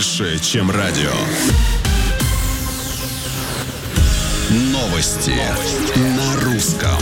Больше, чем радио. Новости на русском.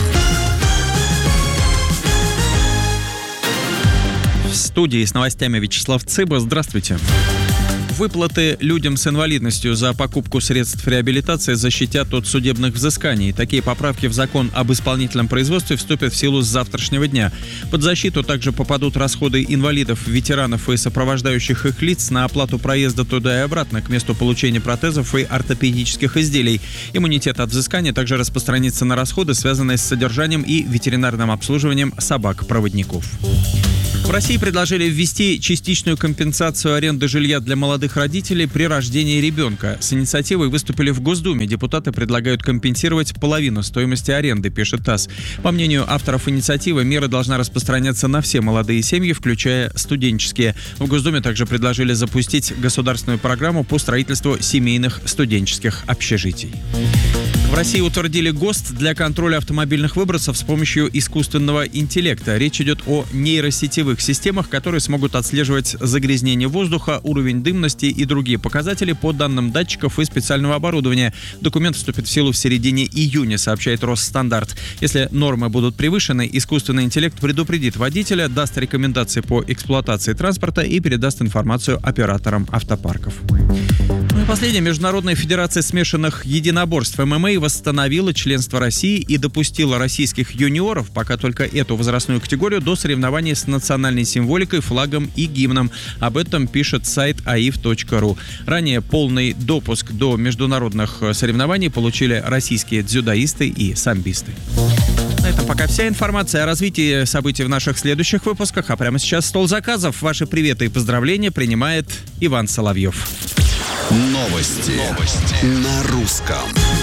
В студии с новостями Вячеслав Цыба. Здравствуйте. Выплаты людям с инвалидностью за покупку средств реабилитации защитят от судебных взысканий. Такие поправки в закон об исполнительном производстве вступят в силу с завтрашнего дня. Под защиту также попадут расходы инвалидов, ветеранов и сопровождающих их лиц на оплату проезда туда и обратно к месту получения протезов и ортопедических изделий. Иммунитет от взыскания также распространится на расходы, связанные с содержанием и ветеринарным обслуживанием собак-проводников. В России предложили ввести частичную компенсацию аренды жилья для молодых родителей при рождении ребенка. С инициативой выступили в Госдуме. Депутаты предлагают компенсировать половину стоимости аренды, пишет ТАСС. По мнению авторов инициативы, мера должна распространяться на все молодые семьи, включая студенческие. В Госдуме также предложили запустить государственную программу по строительству семейных студенческих общежитий. В России утвердили ГОСТ для контроля автомобильных выбросов с помощью искусственного интеллекта. Речь идет о нейросетевых системах, которые смогут отслеживать загрязнение воздуха, уровень дымности и другие показатели по данным датчиков и специального оборудования. Документ вступит в силу в середине июня, сообщает Росстандартъ. Если нормы будут превышены, искусственный интеллект предупредит водителя, даст рекомендации по эксплуатации транспорта и передаст информацию операторам автопарков. Ну и последнее. Международная федерация смешанных единоборств ММА восстановила членство России и допустила российских юниоров, пока только эту возрастную категорию, до соревнований с национальной символикой, флагом и гимном. Об этом пишет сайт aif.ru. Ранее полный допуск до международных соревнований получили российские дзюдоисты и самбисты. На этом пока вся информация. О развитии событий в наших следующих выпусках. А прямо сейчас стол заказов. Ваши приветы и поздравления принимает Иван Соловьев. Новости на русском.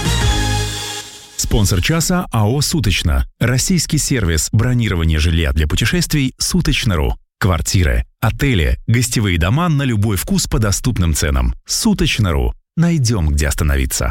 Спонсор часа АО «Суточно». Российский сервис бронирования жилья для путешествий «Суточно.ру». Квартиры, отели, гостевые дома на любой вкус по доступным ценам. «Суточно.ру». Найдем, где остановиться.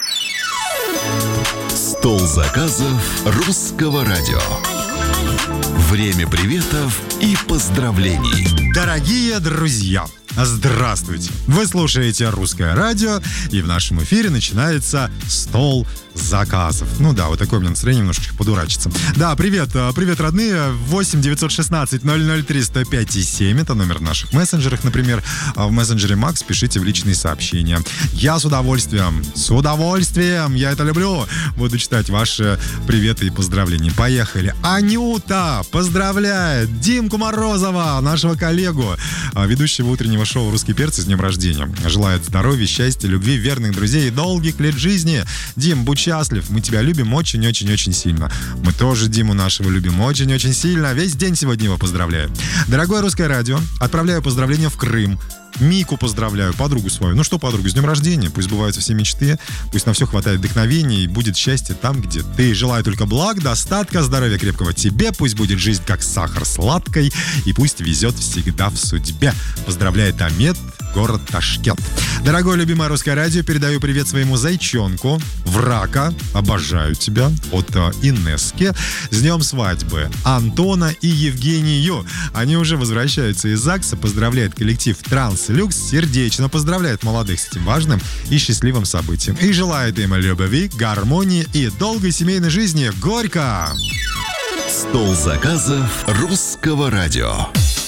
Стол заказов русского радио. Время приветов и поздравлений. Дорогие друзья, здравствуйте! Вы слушаете «Русское радио», и в нашем эфире начинается «Стол заказов». Ну да, вот такое у меня настроение, немножечко подурачиться. Да, привет, родные. 8 916 003 105 7. Это номер в наших мессенджерах, например. В мессенджере Макс пишите в личные сообщения. Я с удовольствием, я это люблю, буду читать ваши приветы и поздравления. Поехали. Анюта поздравляет Димку Морозова, нашего коллегу, ведущего утреннего шоу «Русские перцы», с днем рождения. Желает здоровья, счастья, любви, верных друзей и долгих лет жизни. Дим, будь счастлив, мы тебя любим очень-очень-очень сильно. Мы тоже Диму нашего любим очень-очень сильно. Весь день сегодня его поздравляю. Дорогое Русское радио, отправляю поздравления в Крым. Мику поздравляю, подругу свою. Ну что, подруга, с днем рождения. Пусть сбываются все мечты, пусть на все хватает вдохновения и будет счастье там, где ты. Желаю только благ, достатка, здоровья крепкого тебе. Пусть будет жизнь как сахар сладкой и пусть везет всегда в судьбе. Поздравляет Амет, город Ташкент. Дорогое любимое Русское радио, передаю привет своему зайчонку, Врака, обожаю тебя, от Инесски. С днем свадьбы Антона и Евгению. Они уже возвращаются из ЗАГСа. Поздравляет коллектив Транслюкс, сердечно поздравляет молодых с этим важным и счастливым событием. И желает им любви, гармонии и долгой семейной жизни. Горько! Стол заказов русского радио.